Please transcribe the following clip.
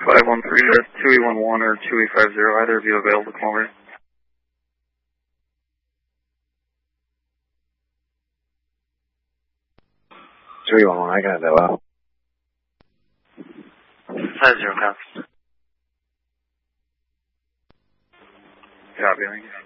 513, 2811 or 2850, either of you available to call me. I got that well. 50 copies. Copy, thank you.